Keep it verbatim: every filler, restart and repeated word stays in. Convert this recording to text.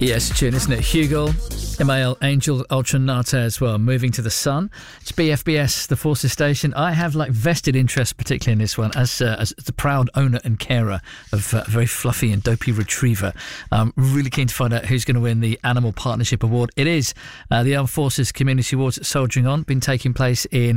Yes, tune, isn't it? Hugo, M A L, Angel, Ultra Nata as well. Moving to the Sun. It's B F B S, the Forces station. I have like vested interest, particularly in this one, as uh, as the proud owner and carer of uh, a very fluffy and dopey retriever. I'm really keen to find out who's going to win the Animal Partnership Award. It is uh, the Armed Forces Community Awards at Soldiering On, been taking place in